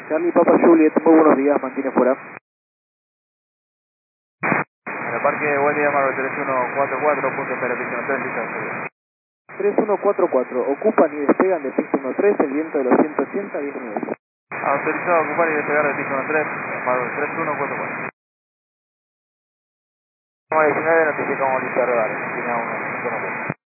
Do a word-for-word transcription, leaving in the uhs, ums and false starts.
Charlie Papa Juliet, muy buenos días, mantiene fuera. En el parque, buen día, Marvel tres uno cuatro cuatro, punto cero, pista uno tres, listo. tres uno cuatro cuatro, ocupan y despegan de pista uno tres, el viento de los ciento ochenta, diecinueve. Autorizado a ocupar y despegar de pista uno tres, Marvel tres uno cuatro cuatro. diecinueve, notificamos lista de radar, línea uno, cinco nueve.